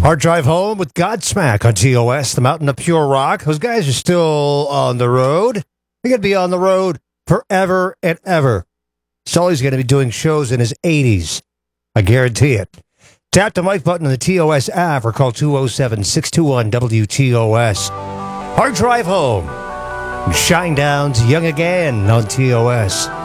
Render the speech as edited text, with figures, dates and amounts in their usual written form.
Hard Drive Home with Godsmack on TOS, the Mountain of Pure Rock. Those guys are still on the road. They're going to be on the road forever and ever. Sully's going to be doing shows in his 80s. I guarantee it. Tap the mic button on the TOS app or call 207-621-WTOS. Hard Drive Home. Shinedown's Young Again on TOS.